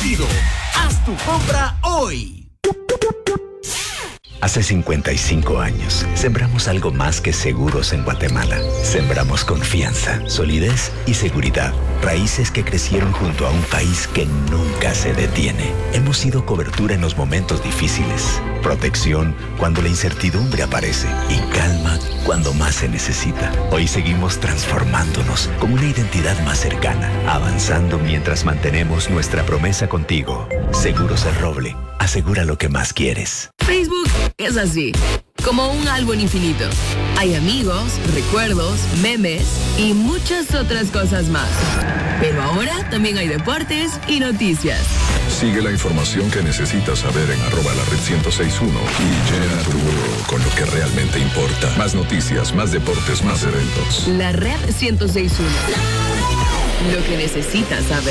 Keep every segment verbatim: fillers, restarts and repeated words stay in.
sentido. Haz tu compra hoy. Hace cincuenta y cinco años, sembramos algo más que seguros en Guatemala. Sembramos confianza, solidez y seguridad. Raíces que crecieron junto a un país que nunca se detiene. Hemos sido cobertura en los momentos difíciles, protección cuando la incertidumbre aparece y calma cuando más se necesita. Hoy seguimos transformándonos con una identidad más cercana, avanzando mientras mantenemos nuestra promesa contigo. Seguros El Roble, asegura lo que más quieres. Facebook es así, como un álbum infinito. Hay amigos, recuerdos, memes y muchas otras cosas más. Pero ahora también hay deportes y noticias. Sigue la información que necesitas saber en arroba la red ciento seis punto uno y llena tu muro con lo que realmente importa. Más noticias, más deportes, más eventos. La red ciento seis punto uno. Lo que necesitas saber.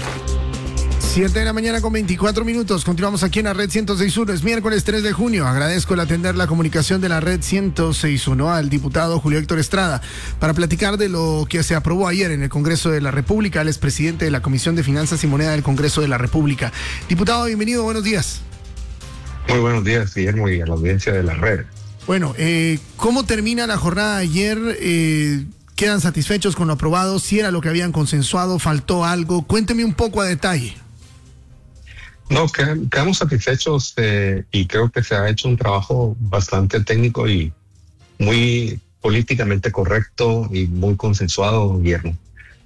siete de la mañana con veinticuatro minutos. Continuamos aquí en la red ciento seis punto uno. Es miércoles tres de junio. Agradezco el atender la comunicación de la red ciento seis punto uno al diputado Julio Héctor Estrada para platicar de lo que se aprobó ayer en el Congreso de la República. Él es presidente de la Comisión de Finanzas y Moneda del Congreso de la República. Diputado, bienvenido. Buenos días. Muy buenos días, Guillermo, y a la audiencia de la red. Bueno, eh, ¿cómo termina la jornada de ayer? Eh, ¿Quedan satisfechos con lo aprobado? ¿Si era lo que habían consensuado? ¿Faltó algo? Cuénteme un poco a detalle. No, quedamos satisfechos eh, y creo que se ha hecho un trabajo bastante técnico y muy políticamente correcto y muy consensuado, Guillermo.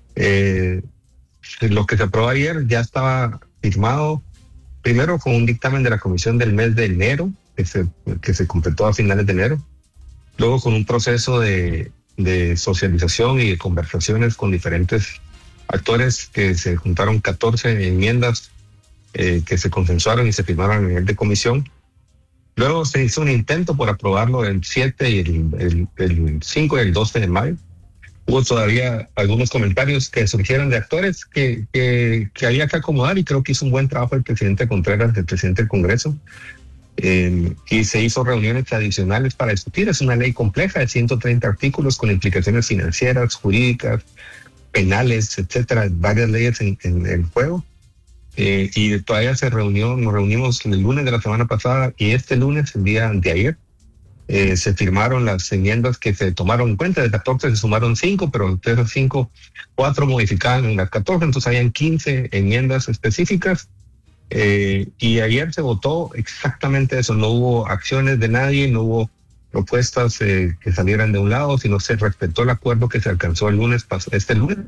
Eh, lo que se aprobó ayer ya estaba firmado, primero con un dictamen de la Comisión del mes de enero, que se, que se completó a finales de enero, luego con un proceso de, de socialización y de conversaciones con diferentes actores, que se juntaron catorce enmiendas Eh, que se consensuaron y se firmaron a nivel de comisión. Luego se hizo un intento por aprobarlo el siete y el, el, el cinco y el doce de mayo. Hubo todavía algunos comentarios que surgieron de actores que, que, que había que acomodar, y creo que hizo un buen trabajo el presidente Contreras, el presidente del Congreso. Eh, y se hizo reuniones adicionales para discutir. Es una ley compleja de ciento treinta artículos con implicaciones financieras, jurídicas, penales, etcétera, varias leyes en, en, en juego. Eh, y todavía se reunió, nos reunimos el lunes de la semana pasada, y este lunes, el día de ayer, eh, se firmaron las enmiendas que se tomaron en cuenta. De catorce se sumaron cinco, pero de esas cinco, cuatro modificaban en las catorce, entonces habían quince enmiendas específicas. Eh, y ayer se votó exactamente eso. No hubo acciones de nadie, no hubo propuestas eh, que salieran de un lado, sino se respetó el acuerdo que se alcanzó el lunes, este lunes.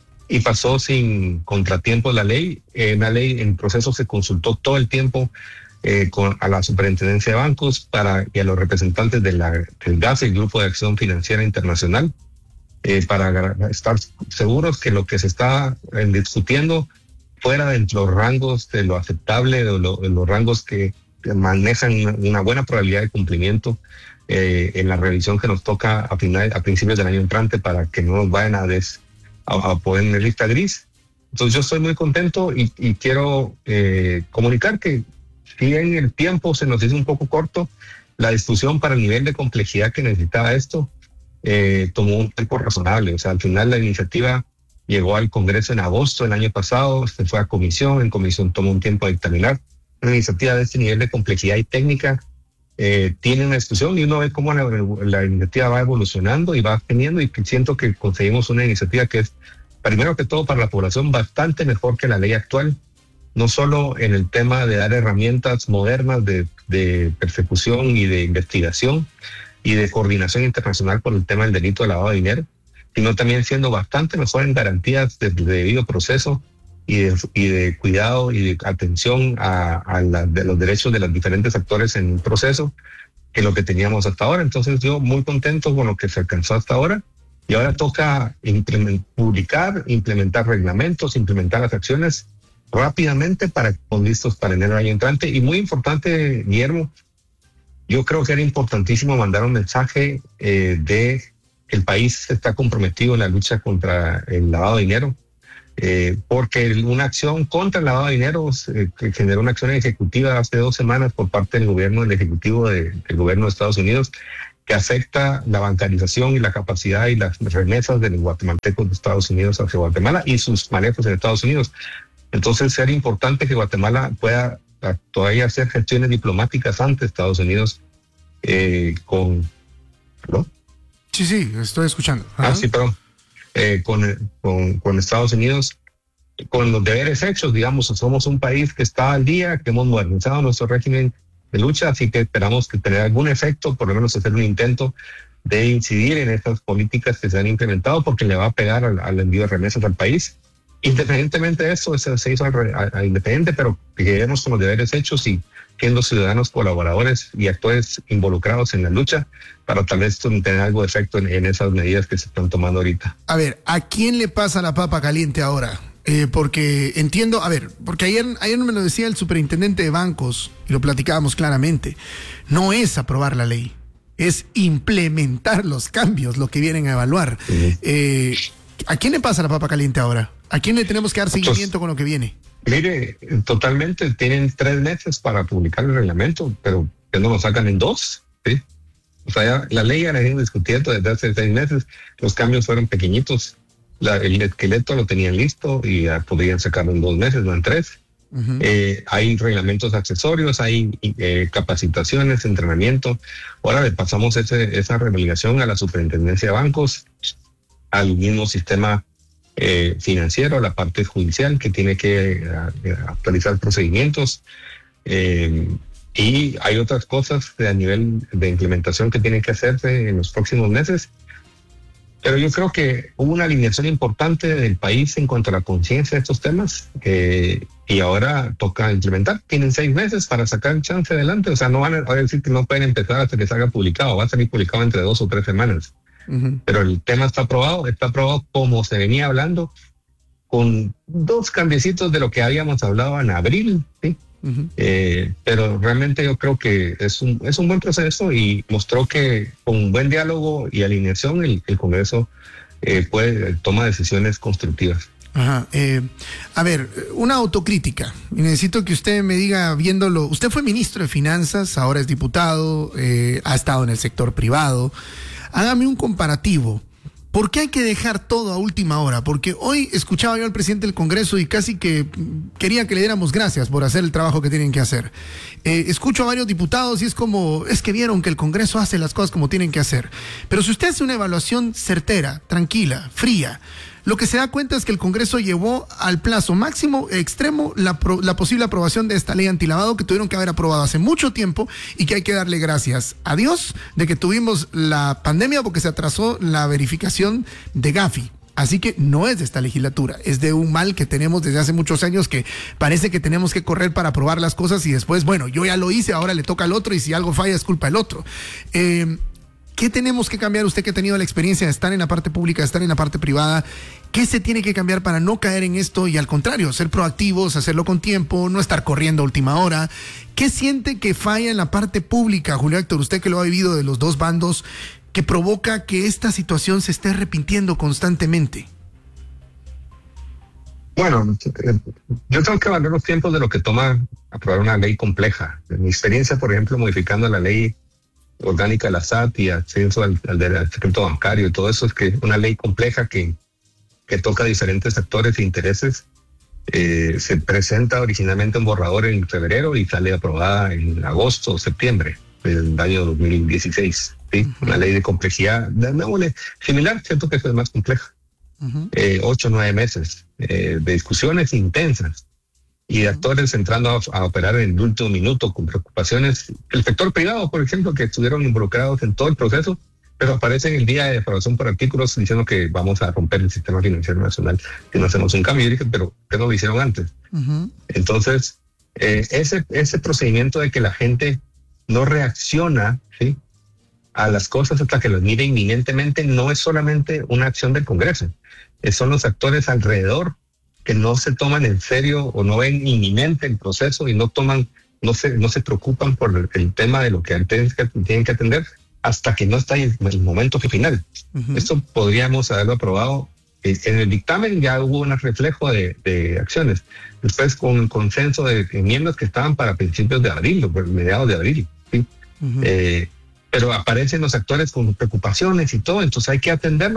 Y pasó sin contratiempo la ley. En la ley, en proceso, se consultó todo el tiempo eh, con, a la Superintendencia de Bancos para, y a los representantes de la, del G A F, el Grupo de Acción Financiera Internacional, eh, para estar seguros que lo que se está eh, discutiendo fuera de los rangos de lo aceptable, de, lo, de los rangos que manejan una, una buena probabilidad de cumplimiento eh, en la revisión que nos toca a, final, a principios del año entrante, para que no nos vayan a des a, a poner en lista gris. Entonces yo estoy muy contento y, y quiero eh, comunicar que si en el tiempo se nos hizo un poco corto, la discusión para el nivel de complejidad que necesitaba esto eh, tomó un tiempo razonable. O sea, al final la iniciativa llegó al Congreso en agosto del año pasado, se fue a comisión, en comisión tomó un tiempo a dictaminar. Una iniciativa de este nivel de complejidad y técnica eh, tiene una discusión, y uno ve cómo la, la iniciativa va evolucionando y va teniendo, y siento que conseguimos una iniciativa que es, primero que todo, para la población bastante mejor que la ley actual, no solo en el tema de dar herramientas modernas de, de persecución y de investigación y de coordinación internacional por el tema del delito de lavado de dinero, sino también siendo bastante mejor en garantías de, de debido proceso y de, y de cuidado y de atención a, a la, de los derechos de los diferentes actores en el proceso, que lo que teníamos hasta ahora. Entonces yo muy contento con lo que se alcanzó hasta ahora, y ahora toca implement, publicar, implementar reglamentos, implementar las acciones rápidamente para que estemos listos para enero del año entrante. Y muy importante, Guillermo, yo creo que era importantísimo mandar un mensaje eh, de que el país está comprometido en la lucha contra el lavado de dinero, eh, porque una acción contra el lavado de dinero eh, que generó una acción ejecutiva hace dos semanas por parte del gobierno, del ejecutivo de, del gobierno de Estados Unidos, que afecta la bancarización y la capacidad y las remesas de los guatemaltecos de Estados Unidos hacia Guatemala y sus manejos en Estados Unidos. Entonces sería importante que Guatemala pueda todavía hacer gestiones diplomáticas ante Estados Unidos eh, con... ¿no? Sí, sí, estoy escuchando. Ajá. Ah, sí, perdón. Eh, con, con, con Estados Unidos, con los deberes hechos, digamos, somos un país que está al día, que hemos modernizado nuestro régimen de lucha, así que esperamos que tener algún efecto, por lo menos hacer un intento de incidir en estas políticas que se han implementado, porque le va a pegar al, al envío de remesas al país. Independientemente de eso, se, se hizo a, a, a independiente, pero que lleguemos con los deberes hechos y siendo ciudadanos colaboradores y actores involucrados en la lucha para tal vez tener algo de efecto en, en esas medidas que se están tomando ahorita. A ver, ¿a quién le pasa la papa caliente ahora? Eh, porque entiendo, a ver, porque ayer, ayer me lo decía el superintendente de bancos y lo platicábamos claramente, no es aprobar la ley, es implementar los cambios, lo que vienen a evaluar. Uh-huh. eh, ¿A quién le pasa la papa caliente ahora? ¿A quién le tenemos que dar seguimiento Entonces, con lo que viene? Mire, totalmente, tienen tres meses para publicar el reglamento, pero que no lo sacan en dos, ¿sí? O sea, ya, la ley ya la vienen discutiendo desde hace seis meses, los cambios fueron pequeñitos, la, el esqueleto lo tenían listo y ya podrían sacarlo en dos meses, no en tres. Uh-huh. Eh, hay reglamentos accesorios, hay eh, capacitaciones, entrenamiento. Ahora le pasamos ese, esa relegación a la superintendencia de bancos, al mismo sistema eh, financiero, a la parte judicial que tiene que eh, actualizar procedimientos. Eh, y hay otras cosas a nivel de implementación que tienen que hacerse en los próximos meses. Pero yo creo que hubo una alineación importante del país en cuanto a la conciencia de estos temas eh, y ahora toca implementar. Tienen seis meses para sacar el chance adelante. O sea, no van a, a decir que no pueden empezar hasta que salga publicado. Va a salir publicado entre dos o tres semanas. Uh-huh. Pero el tema está aprobado. Está aprobado como se venía hablando, con dos cambiecitos de lo que habíamos hablado en abril, ¿sí? Uh-huh. Eh, pero realmente yo creo que es un, es un buen proceso y mostró que con un buen diálogo y alineación el, el Congreso eh, puede toma decisiones constructivas. Ajá. Eh, a ver, una autocrítica. Y necesito que usted me diga, viéndolo, usted fue ministro de Finanzas, ahora es diputado, eh, ha estado en el sector privado. Hágame un comparativo. ¿Por qué hay que dejar todo a última hora? Porque hoy escuchaba yo al presidente del Congreso y casi que quería que le diéramos gracias por hacer el trabajo que tienen que hacer. Eh, escucho a varios diputados y es como, es que vieron que el Congreso hace las cosas como tienen que hacer. Pero si usted hace una evaluación certera, tranquila, fría, lo que se da cuenta es que el Congreso llevó al plazo máximo extremo la, pro, la posible aprobación de esta ley antilavado que tuvieron que haber aprobado hace mucho tiempo y que hay que darle gracias a Dios de que tuvimos la pandemia porque se atrasó la verificación de Gafi. Así que no es de esta legislatura, es de un mal que tenemos desde hace muchos años que parece que tenemos que correr para aprobar las cosas y después, bueno, yo ya lo hice, ahora le toca al otro y si algo falla es culpa del otro. Eh, ¿Qué tenemos que cambiar? Usted que ha tenido la experiencia de estar en la parte pública, de estar en la parte privada, ¿qué se tiene que cambiar para no caer en esto y al contrario, ser proactivos, hacerlo con tiempo, no estar corriendo a última hora? ¿Qué siente que falla en la parte pública, Julio Héctor, usted que lo ha vivido de los dos bandos, que provoca que esta situación se esté repitiendo constantemente? Bueno, yo tengo que valorar los tiempos de lo que toma aprobar una ley compleja. En mi experiencia, por ejemplo, modificando la ley orgánica de la S A T y acceso al, al, al secreto bancario y todo eso, es que una ley compleja que, que toca diferentes actores e intereses. Eh, se presenta originalmente un borrador en febrero y sale aprobada en agosto o septiembre del año dos mil dieciséis. ¿Sí? Uh-huh. Una ley de complejidad, de, similar, siento que es más compleja. Uh-huh. Eh, ocho o nueve meses eh, de discusiones intensas y de actores entrando a, a operar en el último minuto con preocupaciones. El sector privado, por ejemplo, que estuvieron involucrados en todo el proceso, pero aparecen el día de aprobación por artículos diciendo que vamos a romper el sistema financiero nacional si no hacemos un cambio. Y dije, pero ¿qué no lo hicieron antes? Uh-huh. Entonces, eh, ese, ese procedimiento de que la gente no reacciona, ¿sí?, a las cosas hasta que las mire inminentemente, no es solamente una acción del Congreso, son los actores alrededor que no se toman en serio o no ven inminente el proceso y no toman, no se, no se preocupan por el, el tema de lo que antes que tienen que atender hasta que no está en el momento final. Uh-huh. Esto podríamos haberlo aprobado. En el dictamen ya hubo un reflejo de, de acciones. Después con el consenso de enmiendas que estaban para principios de abril o mediados de abril. ¿Sí? Uh-huh. Eh, pero aparecen los actores con preocupaciones y todo, entonces hay que atenderlos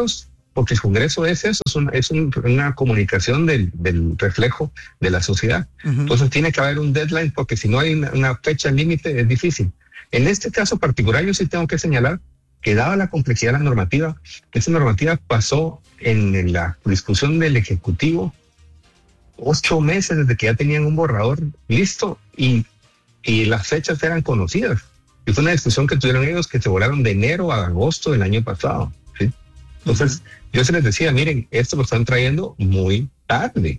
porque el Congreso es eso, es, una, es un, una comunicación del, del reflejo de la sociedad. Uh-huh. Entonces tiene que haber un deadline, porque si no hay una, una fecha límite es difícil. En este caso particular yo sí tengo que señalar que dada la complejidad de la normativa, esa normativa pasó en la discusión del Ejecutivo ocho meses desde que ya tenían un borrador listo y, y las fechas eran conocidas. Y fue una discusión que tuvieron ellos que se volaron de enero a agosto del año pasado. ¿Sí? Entonces, uh-huh. yo se les decía, miren, esto lo están trayendo muy tarde.